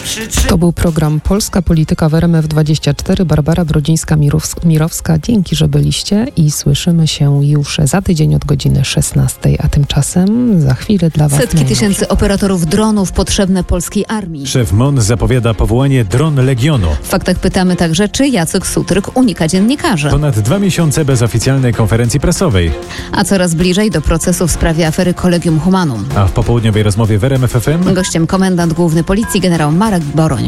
To był program Polska Polityka w RMF24. Barbara Brodzińska-Mirowska. Dzięki, że byliście i słyszymy się już za tydzień od godziny 16. A tymczasem za chwilę dla Was setki tysięcy operatorów dronów potrzebne polskiej armii. Szef MON zapowiada powołanie Dron Legionu. W faktach pytamy także, czy Jacek Sutryk unika dziennikarzy. Ponad 2 miesiące bez oficjalnej konferencji prasowej. A coraz bliżej do procesu w sprawie afery Collegium Humanum. A w popołudniowej rozmowie w RMF FM gościem komendant główny Policji generał Marek Boroń.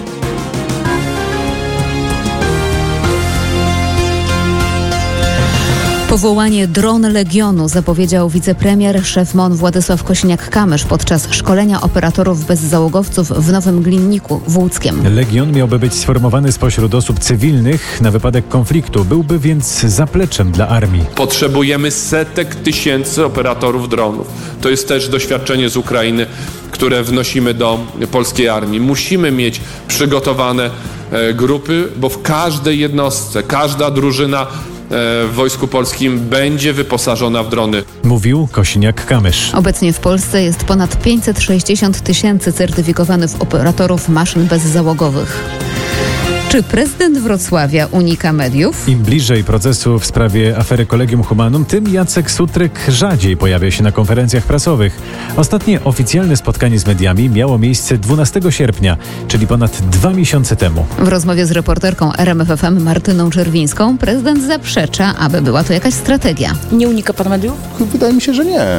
Powołanie Dron Legionu zapowiedział wicepremier, szef MON Władysław Kosiniak-Kamysz podczas szkolenia operatorów bezzałogowców w Nowym Glinniku w Łódzkiem. Legion miałby być sformowany spośród osób cywilnych na wypadek konfliktu. Byłby więc zapleczem dla armii. Potrzebujemy setek tysięcy operatorów dronów. To jest też doświadczenie z Ukrainy, które wnosimy do polskiej armii. Musimy mieć przygotowane grupy, bo w każdej jednostce, każda drużyna w Wojsku Polskim będzie wyposażona w drony. Mówił Kosiniak-Kamysz. Obecnie w Polsce jest ponad 560 tysięcy certyfikowanych operatorów maszyn bezzałogowych. Czy prezydent Wrocławia unika mediów? Im bliżej procesu w sprawie afery Collegium Humanum, tym Jacek Sutryk rzadziej pojawia się na konferencjach prasowych. Ostatnie oficjalne spotkanie z mediami miało miejsce 12 sierpnia, czyli ponad 2 miesiące temu. W rozmowie z reporterką RMF FM Martyną Czerwińską prezydent zaprzecza, aby była to jakaś strategia. Nie unika pan mediów? Wydaje mi się, że nie.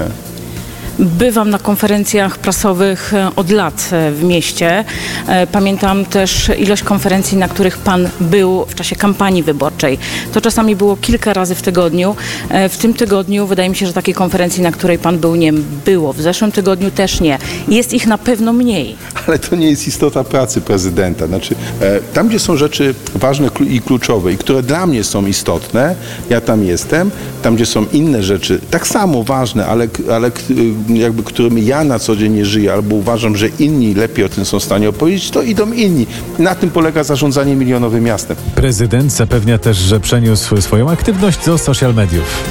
Bywam na konferencjach prasowych od lat w mieście. Pamiętam też ilość konferencji, na których pan był w czasie kampanii wyborczej. To czasami było kilka razy w tygodniu. W tym tygodniu wydaje mi się, że takiej konferencji, na której pan był, nie było. W zeszłym tygodniu też nie. Jest ich na pewno mniej. Ale to nie jest istota pracy prezydenta. Znaczy, tam, gdzie są rzeczy ważne i kluczowe i które dla mnie są istotne, ja tam jestem. Tam, gdzie są inne rzeczy, tak samo ważne, ale jakby którymi ja na co dzień nie żyję, albo uważam, że inni lepiej o tym są w stanie opowiedzieć, to idą inni. Na tym polega zarządzanie milionowym miastem. Prezydent zapewnia też, że przeniósł swoją aktywność do social mediów.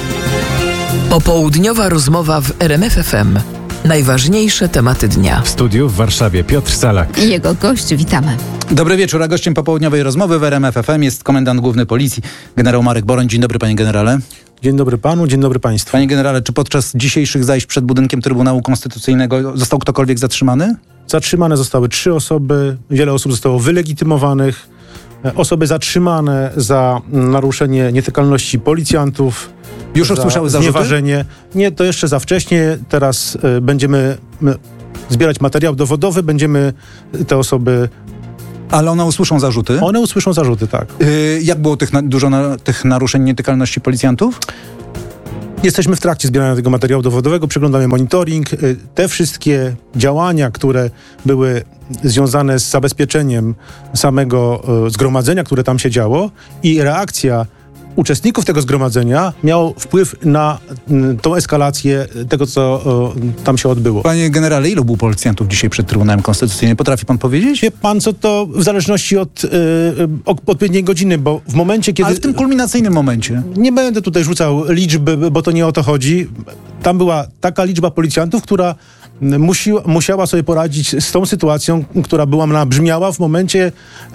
Popołudniowa rozmowa w RMF FM. Najważniejsze tematy dnia. W studiu w Warszawie Piotr Salak. I jego gość, witamy. Dobry wieczór, a gościem popołudniowej rozmowy w RMF FM jest komendant główny Policji, generał Marek Boroń. Dzień dobry, panie generale. Dzień dobry panu, dzień dobry państwu. Panie generale, czy podczas dzisiejszych zajść przed budynkiem Trybunału Konstytucyjnego został ktokolwiek zatrzymany? Zatrzymane zostały 3 osoby, wiele osób zostało wylegitymowanych, osoby zatrzymane za naruszenie nietykalności policjantów. Już usłyszały zarzuty? Znieważenie. Nie, to jeszcze za wcześnie. Teraz będziemy zbierać materiał dowodowy, będziemy te osoby... Ale one usłyszą zarzuty? One usłyszą zarzuty, tak. Jak było dużo tych naruszeń nietykalności policjantów? Jesteśmy w trakcie zbierania tego materiału dowodowego, przeglądamy monitoring. Te wszystkie działania, które były związane z zabezpieczeniem samego zgromadzenia, które tam się działo, i reakcja uczestników tego zgromadzenia miał wpływ na tą eskalację tego, co tam się odbyło. Panie generale, ilu było policjantów dzisiaj przed Trybunałem Konstytucyjnym? Potrafi pan powiedzieć? Wie pan, co to w zależności od odpowiedniej godziny, bo w momencie, kiedy... Ale w tym kulminacyjnym momencie. Nie będę tutaj rzucał liczby, bo to nie o to chodzi. Tam była taka liczba policjantów, która musiała sobie poradzić z tą sytuacją, która była nabrzmiała w momencie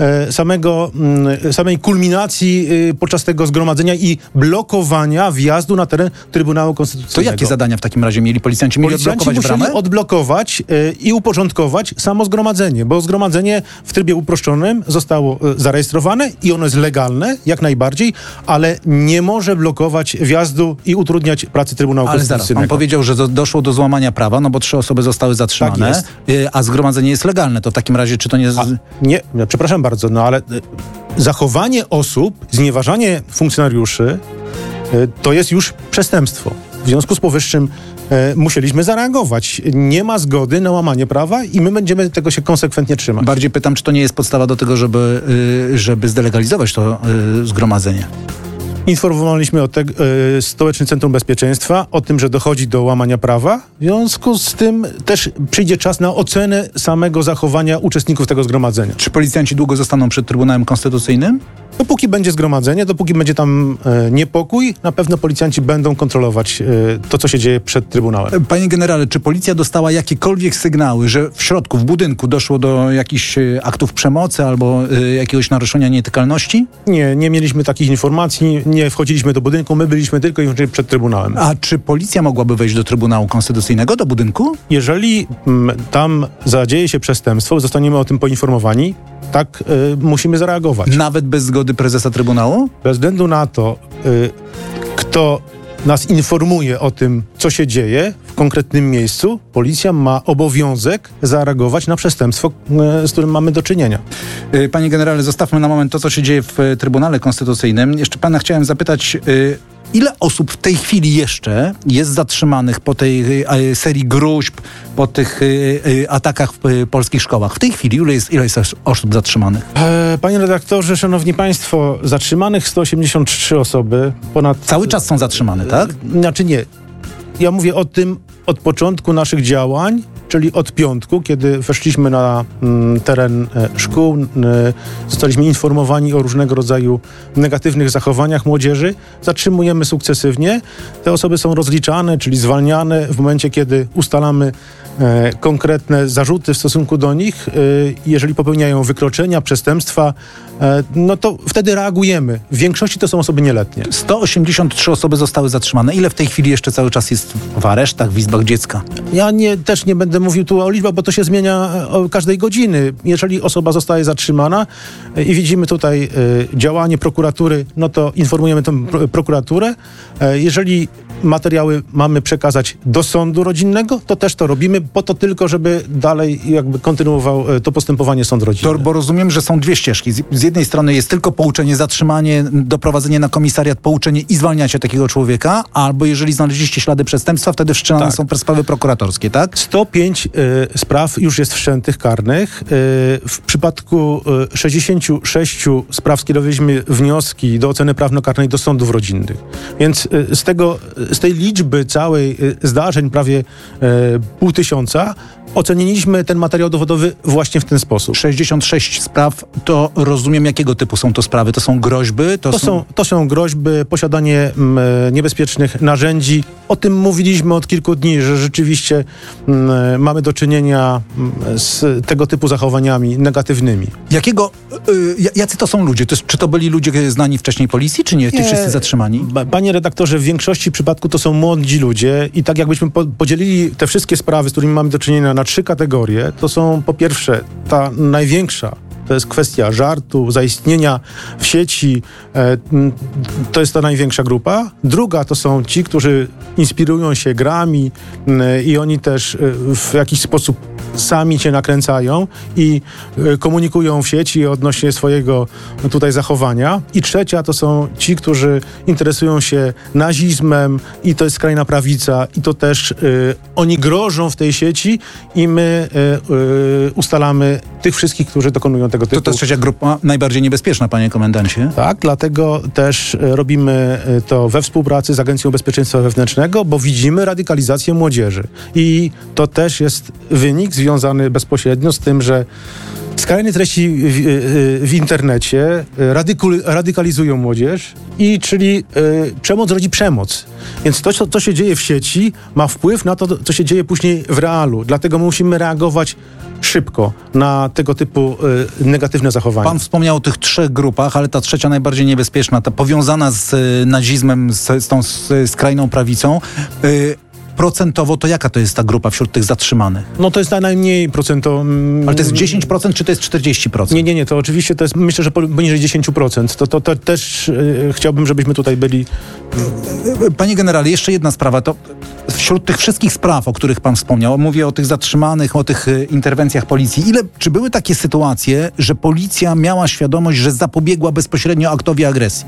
samej kulminacji podczas tego zgromadzenia i blokowania wjazdu na teren Trybunału Konstytucyjnego. To jakie zadania w takim razie mieli policjanci? Policjanci musieli odblokować i uporządkować samo zgromadzenie, bo zgromadzenie w trybie uproszczonym zostało zarejestrowane i ono jest legalne, jak najbardziej, ale nie może blokować wjazdu i utrudniać pracy Trybunału Konstytucyjnego. Ale zaraz, pan powiedział, że doszło do złamania prawa, no bo 3 osoby zostały zatrzymane, tak jest. A zgromadzenie jest legalne. To w takim razie, czy to nie... Nie, przepraszam bardzo, no ale zachowanie osób, znieważanie funkcjonariuszy, to jest już przestępstwo. W związku z powyższym musieliśmy zareagować. Nie ma zgody na łamanie prawa i my będziemy tego się konsekwentnie trzymać. Bardziej pytam, czy to nie jest podstawa do tego, żeby zdelegalizować to zgromadzenie? Informowaliśmy Stołeczne Centrum Bezpieczeństwa o tym, że dochodzi do łamania prawa. W związku z tym też przyjdzie czas na ocenę samego zachowania uczestników tego zgromadzenia. Czy policjanci długo zostaną przed Trybunałem Konstytucyjnym? Dopóki będzie zgromadzenie, dopóki będzie tam niepokój, na pewno policjanci będą kontrolować to, co się dzieje przed Trybunałem. Panie generale, czy policja dostała jakiekolwiek sygnały, że w środku, w budynku doszło do jakichś aktów przemocy albo jakiegoś naruszenia nietykalności? Nie mieliśmy takich informacji, nie wchodziliśmy do budynku, my byliśmy tylko i wyłącznie przed Trybunałem. A czy policja mogłaby wejść do Trybunału Konstytucyjnego, do budynku? Jeżeli tam zadzieje się przestępstwo, zostaniemy o tym poinformowani, tak musimy zareagować. Nawet bez zgody prezesa Trybunału? Bez względu na to, kto nas informuje o tym, co się dzieje w konkretnym miejscu, policja ma obowiązek zareagować na przestępstwo, z którym mamy do czynienia. Panie generale, zostawmy na moment to, co się dzieje w Trybunale Konstytucyjnym. Jeszcze pana chciałem zapytać, ile osób w tej chwili jeszcze jest zatrzymanych po tej serii gróźb, po tych atakach w polskich szkołach? W tej chwili ile jest osób zatrzymanych? Panie redaktorze, szanowni państwo, zatrzymanych 183 osoby, ponad... Cały czas są zatrzymane, tak? Znaczy nie. Ja mówię o tym od początku naszych działań, czyli od piątku, kiedy weszliśmy na teren szkół, zostaliśmy informowani o różnego rodzaju negatywnych zachowaniach młodzieży. Zatrzymujemy sukcesywnie. Te osoby są rozliczane, czyli zwalniane w momencie, kiedy ustalamy konkretne zarzuty w stosunku do nich. Jeżeli popełniają wykroczenia, przestępstwa, no to wtedy reagujemy. W większości to są osoby nieletnie. 183 osoby zostały zatrzymane. Ile w tej chwili jeszcze cały czas jest w aresztach, w izbach dziecka? Ja też nie będę mówił tu o liczbach, bo to się zmienia o każdej godziny. Jeżeli osoba zostaje zatrzymana i widzimy tutaj działanie prokuratury, no to informujemy tę prokuraturę. Jeżeli materiały mamy przekazać do sądu rodzinnego, to też to robimy, po to tylko, żeby dalej jakby kontynuował to postępowanie sąd rodzinny. Bo rozumiem, że są dwie ścieżki. Z jednej strony jest tylko pouczenie, zatrzymanie, doprowadzenie na komisariat, pouczenie i zwalniacie takiego człowieka, albo jeżeli znaleźliście ślady przestępstwa, wtedy wszczynane są sprawy prokuratorskie, tak? 105 spraw już jest wszczętych karnych. W przypadku 66 spraw skierowaliśmy wnioski do oceny prawnokarnej do sądów rodzinnych. Więc z tej liczby całej zdarzeń, prawie 500, oceniliśmy ten materiał dowodowy właśnie w ten sposób. 66 spraw, to rozumiem, jakiego typu są to sprawy? To są groźby? To są groźby, posiadanie niebezpiecznych narzędzi. O tym mówiliśmy od kilku dni, że rzeczywiście mamy do czynienia z tego typu zachowaniami negatywnymi. Jacy to są ludzie? Czy to byli ludzie znani wcześniej policji, czy nie? Ci wszyscy zatrzymani? Panie redaktorze, w większości przypadków to są młodzi ludzie i tak jakbyśmy podzielili te wszystkie sprawy, z którymi mamy do czynienia na 3 kategorie, to są po pierwsze ta największa, to jest kwestia żartu, zaistnienia w sieci, to jest ta największa grupa. Druga to są ci, którzy inspirują się grami i oni też w jakiś sposób sami się nakręcają i komunikują w sieci odnośnie swojego tutaj zachowania. I trzecia to są ci, którzy interesują się nazizmem i to jest skrajna prawica i to też oni grożą w tej sieci i my ustalamy tych wszystkich, którzy dokonują tego typu. To trzecia grupa najbardziej niebezpieczna, panie komendancie. Tak, dlatego też robimy to we współpracy z Agencją Bezpieczeństwa Wewnętrznego, bo widzimy radykalizację młodzieży. I to też jest wynik związany bezpośrednio z tym, że skrajne treści w internecie radykalizują młodzież czyli przemoc rodzi przemoc. Więc to, co się dzieje w sieci, ma wpływ na to, co się dzieje później w realu. Dlatego musimy reagować szybko na tego typu negatywne zachowania. Pan wspomniał o tych 3 grupach, ale ta trzecia najbardziej niebezpieczna, ta powiązana z nazizmem, z tą skrajną prawicą. Procentowo to jaka to jest ta grupa wśród tych zatrzymanych? No to jest najmniej procentowo. Ale to jest 10% czy to jest 40%? Nie, to oczywiście to jest, myślę, że poniżej 10%. To też chciałbym, żebyśmy tutaj byli. Panie generale, jeszcze jedna sprawa. To wśród tych wszystkich spraw, o których pan wspomniał, mówię o tych zatrzymanych, o tych interwencjach policji. Czy były takie sytuacje, że policja miała świadomość, że zapobiegła bezpośrednio aktowi agresji?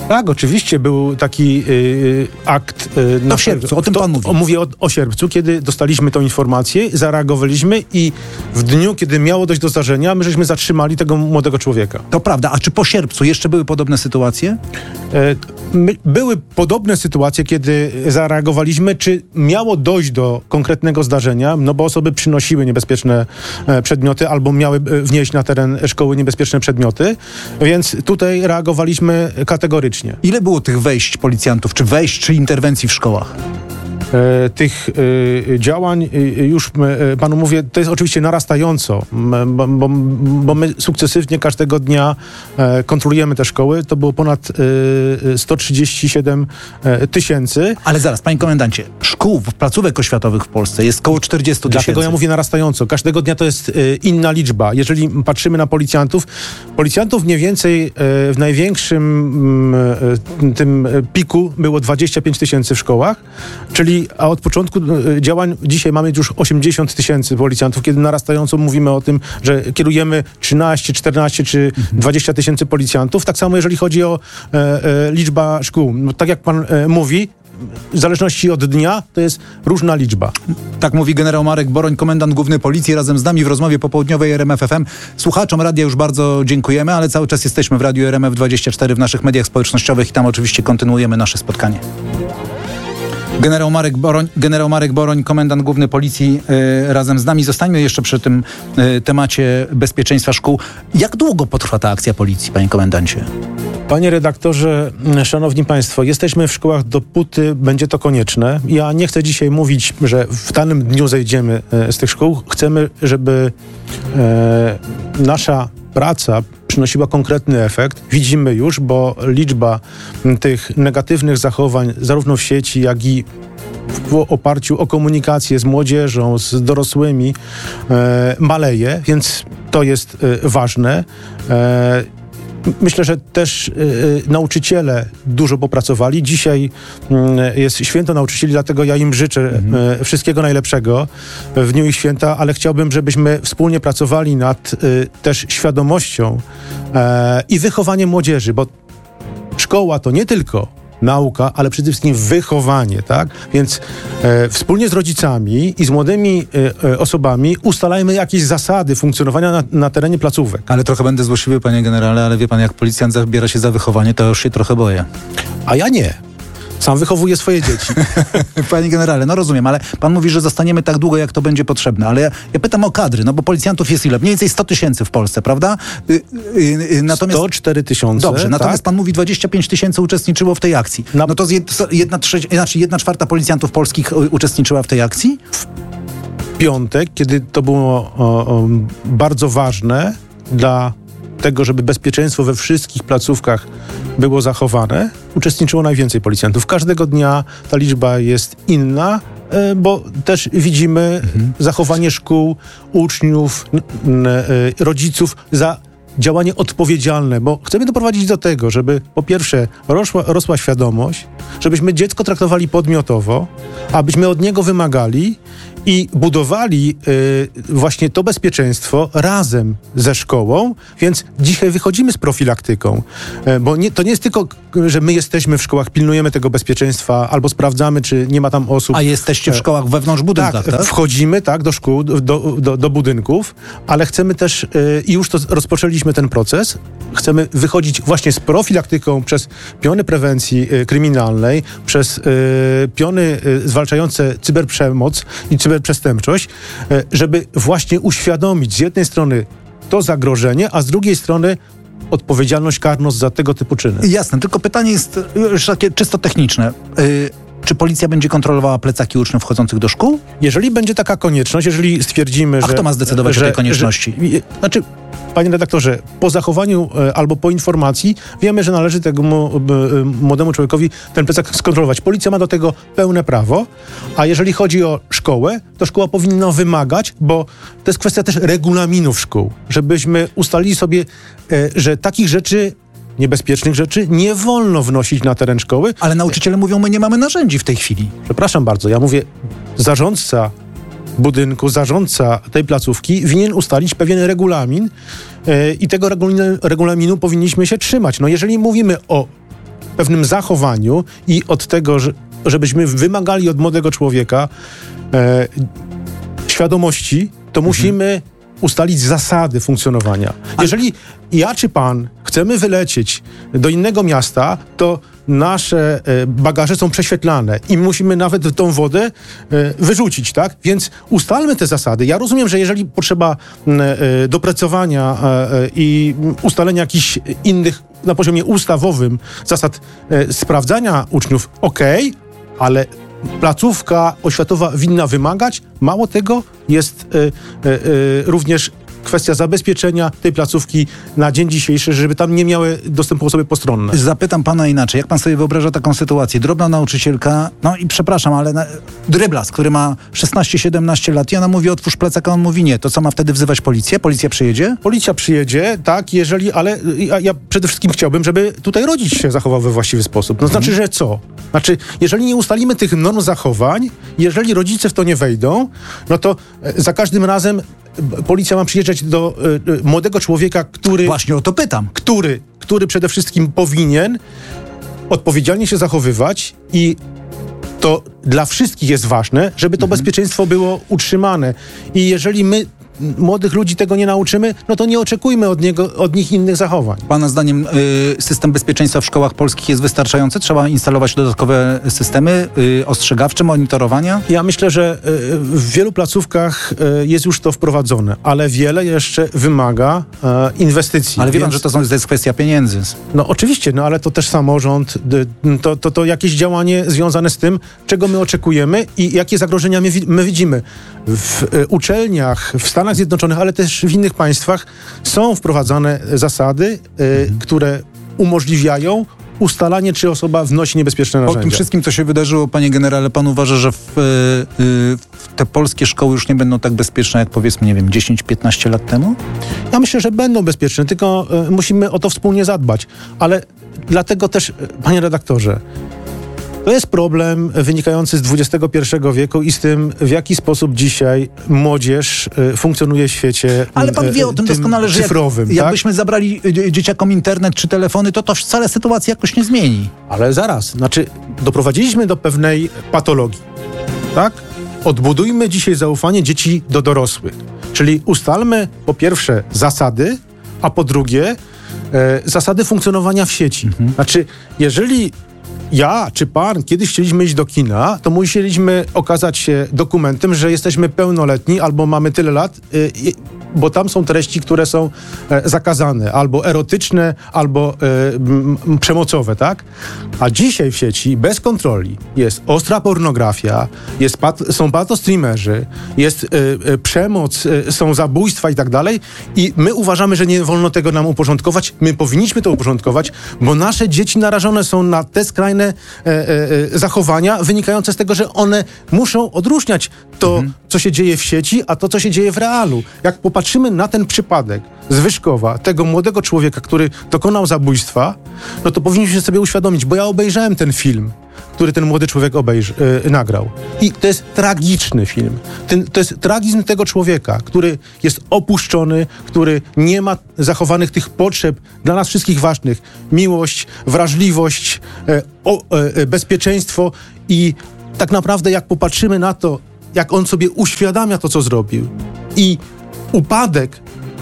Tak, oczywiście był taki akt... w sierpcu, o tym pan mówi. Mówię o sierpcu, kiedy dostaliśmy tą informację, zareagowaliśmy i w dniu, kiedy miało dojść do zdarzenia, my żeśmy zatrzymali tego młodego człowieka. To prawda, a czy po sierpcu jeszcze były podobne sytuacje? Były podobne sytuacje, kiedy zareagowaliśmy, czy miało dojść do konkretnego zdarzenia, no bo osoby przynosiły niebezpieczne przedmioty albo miały wnieść na teren szkoły niebezpieczne przedmioty, więc tutaj reagowaliśmy kategorycznie. Ile było tych wejść policjantów, czy interwencji w szkołach? Tych działań, już panu mówię, to jest oczywiście narastająco, bo my sukcesywnie każdego dnia kontrolujemy te szkoły. To było ponad 137 tysięcy. Ale zaraz, panie komendancie, szkół, placówek oświatowych w Polsce jest około 40 tysięcy. Dlatego ja mówię narastająco. Każdego dnia to jest inna liczba. Jeżeli patrzymy na policjantów mniej więcej w największym tym piku było 25 tysięcy w szkołach, a od początku działań dzisiaj mamy już 80 tysięcy policjantów, kiedy narastająco mówimy o tym, że kierujemy 13, 14 czy 20 tysięcy policjantów. Tak samo jeżeli chodzi o liczba szkół. No, tak jak pan mówi, w zależności od dnia to jest różna liczba. Tak mówi generał Marek Boroń, komendant główny policji, razem z nami w rozmowie popołudniowej RMF FM. Słuchaczom radia już bardzo dziękujemy, ale cały czas jesteśmy w Radiu RMF24 w naszych mediach społecznościowych i tam oczywiście kontynuujemy nasze spotkanie. Generał Marek Boroń, komendant główny policji, razem z nami. Zostańmy jeszcze przy tym temacie bezpieczeństwa szkół. Jak długo potrwa ta akcja policji, panie komendancie? Panie redaktorze, szanowni państwo, jesteśmy w szkołach dopóty będzie to konieczne. Ja nie chcę dzisiaj mówić, że w danym dniu zejdziemy z tych szkół. Chcemy, żeby nasza praca przynosiła konkretny efekt. Widzimy już, bo liczba tych negatywnych zachowań zarówno w sieci, jak i w oparciu o komunikację z młodzieżą, z dorosłymi maleje, więc to jest ważne. Myślę, że też nauczyciele dużo popracowali. Dzisiaj jest święto nauczycieli, dlatego ja im życzę wszystkiego najlepszego w dniu ich święta, ale chciałbym, żebyśmy wspólnie pracowali nad też świadomością i wychowaniem młodzieży, bo szkoła to nie tylko nauka, ale przede wszystkim wychowanie, tak? Więc wspólnie z rodzicami i z młodymi osobami ustalajmy jakieś zasady funkcjonowania na terenie placówek. Ale trochę będę złośliwy, panie generale, ale wie pan, jak policjant zabiera się za wychowanie, to już się trochę boję. A ja nie. Sam wychowuję swoje dzieci. Panie generale, no rozumiem, ale pan mówi, że zostaniemy tak długo, jak to będzie potrzebne. Ale ja pytam o kadry, no bo policjantów jest ile? Mniej więcej 100 tysięcy w Polsce, prawda? Natomiast 104 tysiące. Dobrze, natomiast pan mówi 25 tysięcy uczestniczyło w tej akcji. No to 1/3 policjantów polskich uczestniczyła w tej akcji? W piątek, kiedy to było bardzo ważne dla tego, żeby bezpieczeństwo we wszystkich placówkach było zachowane, uczestniczyło najwięcej policjantów. Każdego dnia ta liczba jest inna, bo też widzimy zachowanie szkół, uczniów, rodziców za działanie odpowiedzialne, bo chcemy doprowadzić do tego, żeby po pierwsze rosła świadomość, żebyśmy dziecko traktowali podmiotowo, abyśmy od niego wymagali i budowali właśnie to bezpieczeństwo razem ze szkołą, więc dzisiaj wychodzimy z profilaktyką, bo to nie jest tylko, że my jesteśmy w szkołach, pilnujemy tego bezpieczeństwa albo sprawdzamy, czy nie ma tam osób. A jesteście w szkołach wewnątrz budynkach, tak? Wchodzimy do szkół, do budynków, ale chcemy też, i już to rozpoczęliśmy ten proces, chcemy wychodzić właśnie z profilaktyką przez piony prewencji kryminalnej, przez piony zwalczające cyberprzemoc i cyberprzestępczość, żeby właśnie uświadomić z jednej strony to zagrożenie, a z drugiej strony odpowiedzialność karną za tego typu czyny. Jasne, tylko pytanie jest już takie czysto techniczne. Czy policja będzie kontrolowała plecaki uczniów wchodzących do szkół? Jeżeli będzie taka konieczność, jeżeli stwierdzimy, że... A kto ma zdecydować o tej konieczności? Znaczy, panie redaktorze, po zachowaniu albo po informacji wiemy, że należy temu młodemu człowiekowi ten plecak skontrolować. Policja ma do tego pełne prawo, a jeżeli chodzi o szkołę, to szkoła powinna wymagać, bo to jest kwestia też regulaminów szkół, żebyśmy ustalili sobie, że takich rzeczy, niebezpiecznych rzeczy nie wolno wnosić na teren szkoły. Ale nauczyciele mówią, my nie mamy narzędzi w tej chwili. Przepraszam bardzo, ja mówię, zarządca budynku, zarządca tej placówki winien ustalić pewien regulamin i tego regulaminu powinniśmy się trzymać. No jeżeli mówimy o pewnym zachowaniu i od tego, żebyśmy wymagali od młodego człowieka świadomości, to musimy ustalić zasady funkcjonowania. Jeżeli ja czy pan chcemy wylecieć do innego miasta, to nasze bagaże są prześwietlane i musimy nawet tą wodę wyrzucić, tak? Więc ustalmy te zasady. Ja rozumiem, że jeżeli potrzeba doprecowania i ustalenia jakichś innych na poziomie ustawowym zasad sprawdzania uczniów, ale placówka oświatowa winna wymagać. Mało tego, jest również kwestia zabezpieczenia tej placówki na dzień dzisiejszy, żeby tam nie miały dostępu osoby postronne. Zapytam pana inaczej. Jak pan sobie wyobraża taką sytuację? Drobna nauczycielka, no i przepraszam, ale dryblas, który ma 16-17 lat i ona mówi otwórz plecak, a on mówi nie. To co, ma wtedy wzywać policję? Policja przyjedzie? Policja przyjedzie, tak, ale ja przede wszystkim chciałbym, żeby tutaj rodzic się zachował we właściwy sposób. No znaczy, że co? Znaczy, jeżeli nie ustalimy tych norm zachowań, jeżeli rodzice w to nie wejdą, no to za każdym razem policja ma przyjeżdżać do młodego człowieka, który... Właśnie o to pytam. Który przede wszystkim powinien odpowiedzialnie się zachowywać i to dla wszystkich jest ważne, żeby to bezpieczeństwo było utrzymane. I jeżeli my młodych ludzi tego nie nauczymy, no to nie oczekujmy od nich innych zachowań. Pana zdaniem system bezpieczeństwa w szkołach polskich jest wystarczający? Trzeba instalować dodatkowe systemy ostrzegawcze, monitorowania? Ja myślę, że w wielu placówkach jest już to wprowadzone, ale wiele jeszcze wymaga inwestycji. Ale wie pan, że to jest kwestia pieniędzy. No oczywiście, ale to też samorząd, to jakieś działanie związane z tym, czego my oczekujemy i jakie zagrożenia my widzimy. W uczelniach, w Stanach Zjednoczonych, ale też w innych państwach są wprowadzane zasady, które umożliwiają ustalanie, czy osoba wnosi niebezpieczne narzędzia. Po tym wszystkim, co się wydarzyło, panie generale, pan uważa, że te polskie szkoły już nie będą tak bezpieczne, jak powiedzmy, nie wiem, 10-15 lat temu? Ja myślę, że będą bezpieczne, tylko musimy o to wspólnie zadbać. Ale dlatego też, panie redaktorze, to jest problem wynikający z XXI wieku i z tym, w jaki sposób dzisiaj młodzież funkcjonuje w świecie Ale pan wie o tym doskonale, że cyfrowym. jakbyśmy zabrali dzieciakom internet czy telefony, to wcale sytuacja jakoś nie zmieni. Ale zaraz, doprowadziliśmy do pewnej patologii, tak? Odbudujmy dzisiaj zaufanie dzieci do dorosłych. Czyli ustalmy po pierwsze zasady, a po drugie zasady funkcjonowania w sieci. Jeżeli ja czy pan kiedyś chcieliśmy iść do kina, to musieliśmy okazać się dokumentem, że jesteśmy pełnoletni albo mamy tyle lat, bo tam są treści, które są zakazane, albo erotyczne, albo przemocowe, tak? A dzisiaj w sieci bez kontroli jest ostra pornografia, są patostreamerzy, jest przemoc, są zabójstwa i tak dalej i my uważamy, że nie wolno tego nam uporządkować. My powinniśmy to uporządkować, bo nasze dzieci narażone są na te skrajne zachowania wynikające z tego, że one muszą odróżniać to, co się dzieje w sieci, a to, co się dzieje w realu. Jak popatrzymy na ten przypadek z Wyszkowa, tego młodego człowieka, który dokonał zabójstwa, no to powinniśmy sobie uświadomić, bo ja obejrzałem ten film, który ten młody człowiek nagrał. I to jest tragiczny film. To jest tragizm tego człowieka, który jest opuszczony, który nie ma zachowanych tych potrzeb dla nas wszystkich ważnych. Miłość, wrażliwość, bezpieczeństwo i tak naprawdę jak popatrzymy na to, jak on sobie uświadamia to, co zrobił i upadek,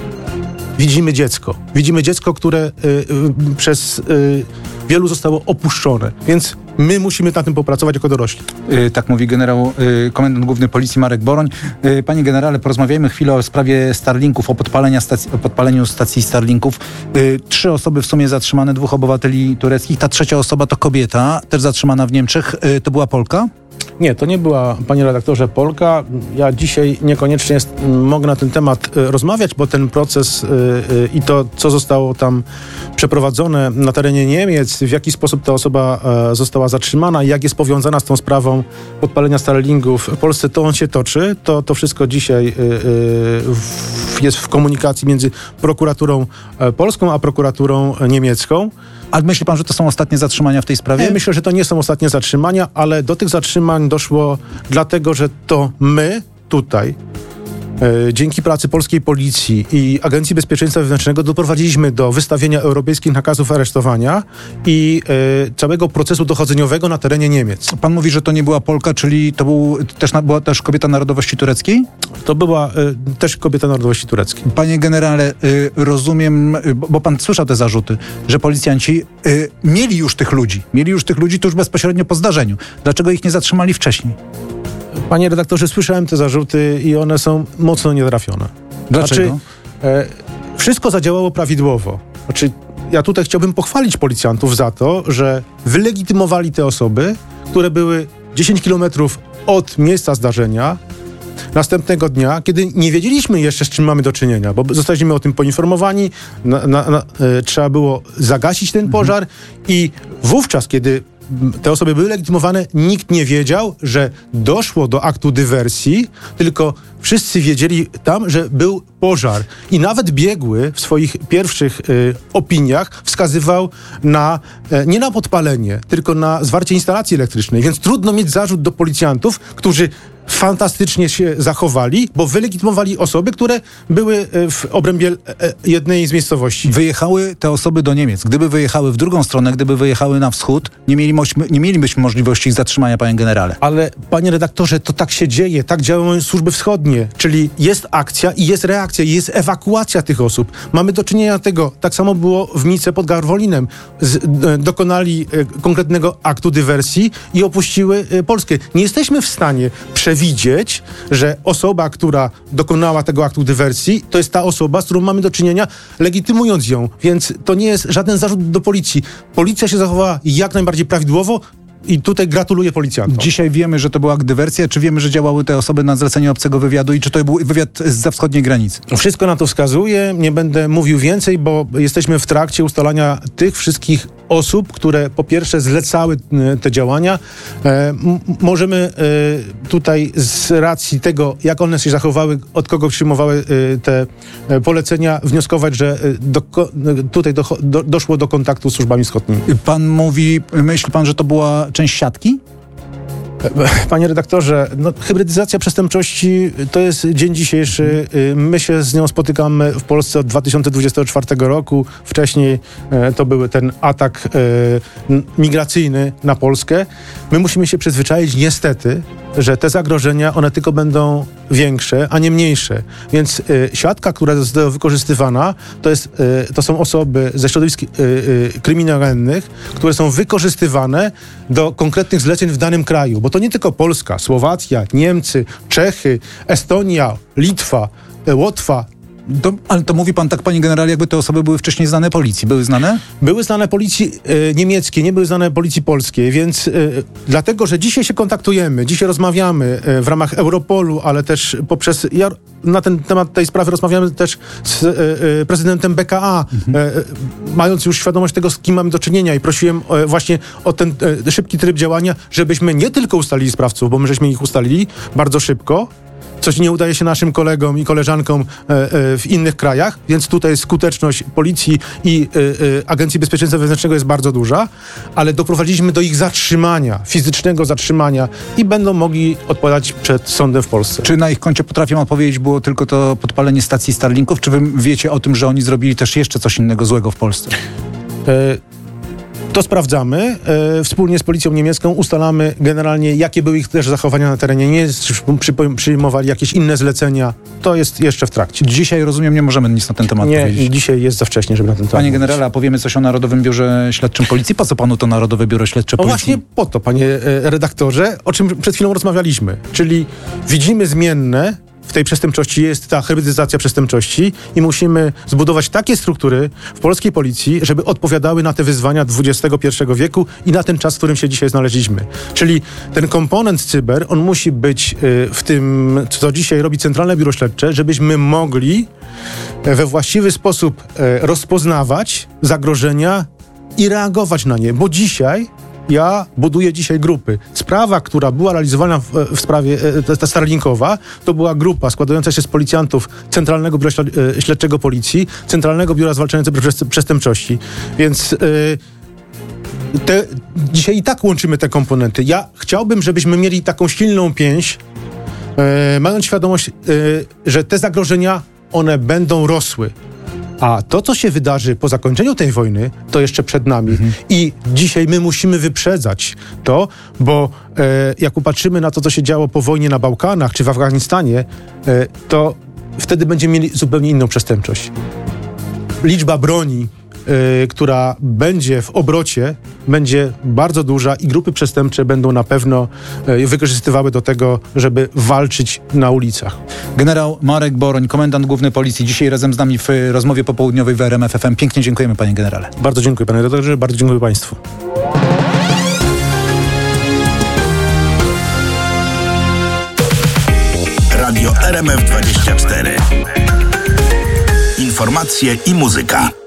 widzimy dziecko. Widzimy dziecko, które przez wielu zostało opuszczone. Więc my musimy na tym popracować jako dorośli. Tak mówi komendant główny policji Marek Boroń. Panie generale, porozmawiajmy chwilę o sprawie Starlinków, o podpaleniu stacji Starlinków. 3 osoby w sumie zatrzymane, 2 obywateli tureckich. Ta trzecia osoba to kobieta, też zatrzymana w Niemczech. To była Polka? Nie, to nie była, panie redaktorze, Polka. Ja dzisiaj niekoniecznie mogę na ten temat rozmawiać, bo ten proces i to, co zostało tam przeprowadzone na terenie Niemiec, w jaki sposób ta osoba została zatrzymana i jak jest powiązana z tą sprawą podpalenia Starlinków w Polsce, to on się toczy. To wszystko dzisiaj jest w komunikacji między prokuraturą polską a prokuraturą niemiecką. Ale myśli pan, że to są ostatnie zatrzymania w tej sprawie? Ja myślę, że to nie są ostatnie zatrzymania, ale do tych zatrzymań doszło dlatego, że to my tutaj dzięki pracy polskiej policji i Agencji Bezpieczeństwa Wewnętrznego doprowadziliśmy do wystawienia europejskich nakazów aresztowania i całego procesu dochodzeniowego na terenie Niemiec. Pan mówi, że to nie była Polka, czyli była też kobieta narodowości tureckiej? To była też kobieta narodowości tureckiej. Panie generale, rozumiem, bo pan słyszał te zarzuty, że policjanci mieli już tych ludzi tuż bezpośrednio po zdarzeniu. Dlaczego ich nie zatrzymali wcześniej? Panie redaktorze, słyszałem te zarzuty i one są mocno nietrafione. Dlaczego? Wszystko zadziałało prawidłowo. Ja tutaj chciałbym pochwalić policjantów za to, że wylegitymowali te osoby, które były 10 kilometrów od miejsca zdarzenia następnego dnia, kiedy nie wiedzieliśmy jeszcze, z czym mamy do czynienia, bo zostaliśmy o tym poinformowani, trzeba było zagasić ten pożar i wówczas, kiedy te osoby były legitymowane, nikt nie wiedział, że doszło do aktu dywersji, tylko wszyscy wiedzieli tam, że był pożar. I nawet biegły w swoich pierwszych opiniach wskazywał nie na podpalenie, tylko na zwarcie instalacji elektrycznej. Więc trudno mieć zarzut do policjantów, którzy fantastycznie się zachowali, bo wylegitymowali osoby, które były w obrębie jednej z miejscowości. Wyjechały te osoby do Niemiec. Gdyby wyjechały w drugą stronę, gdyby wyjechały na wschód, nie mielibyśmy możliwości ich zatrzymania, panie generale. Ale, panie redaktorze, to tak się dzieje, tak działają służby wschodnie, czyli jest akcja i jest reakcja, i jest ewakuacja tych osób. Mamy do czynienia tego, tak samo było w Nice pod Garwolinem. Dokonali konkretnego aktu dywersji i opuściły Polskę. Nie jesteśmy w stanie przewidzieć, że osoba, która dokonała tego aktu dywersji, to jest ta osoba, z którą mamy do czynienia, legitymując ją. Więc to nie jest żaden zarzut do policji. Policja się zachowała jak najbardziej prawidłowo i tutaj gratuluję policjantom. Dzisiaj wiemy, że to była dywersja, czy wiemy, że działały te osoby na zlecenie obcego wywiadu i czy to był wywiad zza wschodniej granicy? Wszystko na to wskazuje. Nie będę mówił więcej, bo jesteśmy w trakcie ustalania tych wszystkich osób, które po pierwsze zlecały te działania. Możemy tutaj z racji tego, jak one się zachowały, od kogo przyjmowały te polecenia, wnioskować, że tutaj doszło do kontaktu z służbami wschodnimi. Myśli pan, że to była część siatki? Panie redaktorze, hybrydyzacja przestępczości to jest dzień dzisiejszy. My się z nią spotykamy w Polsce od 2024 roku. Wcześniej to był ten atak migracyjny na Polskę. My musimy się przyzwyczaić niestety, że te zagrożenia, one tylko będą większe, a nie mniejsze. Więc siatka, która jest wykorzystywana, to są osoby ze środowisk kryminalnych, które są wykorzystywane do konkretnych zleceń w danym kraju. Bo to nie tylko Polska, Słowacja, Niemcy, Czechy, Estonia, Litwa, Łotwa. Ale to mówi pan tak, panie generale, jakby te osoby były wcześniej znane policji. Były znane? Były znane policji niemieckiej, nie były znane policji polskiej, więc dlatego, że dzisiaj się kontaktujemy, dzisiaj rozmawiamy w ramach Europolu, ale też na ten temat tej sprawy rozmawiamy też z prezydentem BKA, mając już świadomość tego, z kim mamy do czynienia i prosiłem właśnie o ten szybki tryb działania, żebyśmy nie tylko ustalili sprawców, bo my żeśmy ich ustalili bardzo szybko, coś nie udaje się naszym kolegom i koleżankom w innych krajach, więc tutaj skuteczność policji i Agencji Bezpieczeństwa Wewnętrznego jest bardzo duża, ale doprowadziliśmy do ich zatrzymania, fizycznego zatrzymania i będą mogli odpowiadać przed sądem w Polsce. Czy na ich koncie potrafią odpowiedzieć, było tylko to podpalenie stacji Starlinków, czy wy wiecie o tym, że oni zrobili też jeszcze coś innego złego w Polsce? To sprawdzamy. Wspólnie z policją niemiecką ustalamy generalnie, jakie były ich też zachowania na terenie. Nie przyjmowali jakieś inne zlecenia. To jest jeszcze w trakcie. Dzisiaj, rozumiem, nie możemy nic na ten temat powiedzieć. Nie, dzisiaj jest za wcześnie, żeby na ten temat Panie generale, a powiemy coś o Narodowym Biurze Śledczym Policji? Po co panu to Narodowe Biuro Śledcze Policji? Właśnie po to, panie redaktorze, o czym przed chwilą rozmawialiśmy. Czyli widzimy zmienne. W tej przestępczości jest ta hybrydyzacja przestępczości i musimy zbudować takie struktury w polskiej policji, żeby odpowiadały na te wyzwania XXI wieku i na ten czas, w którym się dzisiaj znaleźliśmy. Czyli ten komponent cyber, on musi być w tym, co dzisiaj robi Centralne Biuro Śledcze, żebyśmy mogli we właściwy sposób rozpoznawać zagrożenia i reagować na nie, bo dzisiaj ja buduję grupy. Sprawa, która była realizowana w sprawie ta Starlinkowa, to była grupa składająca się z policjantów Centralnego Biura Śledczego Policji, Centralnego Biura Zwalczania Cyberprzestępczości. Więc dzisiaj i tak łączymy te komponenty. Ja chciałbym, żebyśmy mieli taką silną pięść mając świadomość, że te zagrożenia, one będą rosły. A to, co się wydarzy po zakończeniu tej wojny, to jeszcze przed nami. I dzisiaj my musimy wyprzedzać to, bo jak upatrzymy na to, co się działo po wojnie na Bałkanach czy w Afganistanie, to wtedy będziemy mieli zupełnie inną przestępczość. Liczba broni, która będzie w obrocie, będzie bardzo duża i grupy przestępcze będą na pewno wykorzystywały do tego, żeby walczyć na ulicach. Generał Marek Boroń, komendant główny policji, dzisiaj razem z nami w rozmowie popołudniowej w RMF FM. Pięknie dziękujemy, panie generale. Bardzo dziękuję, panie redaktorze, bardzo dziękuję państwu. Radio RMF 24. Informacje i muzyka.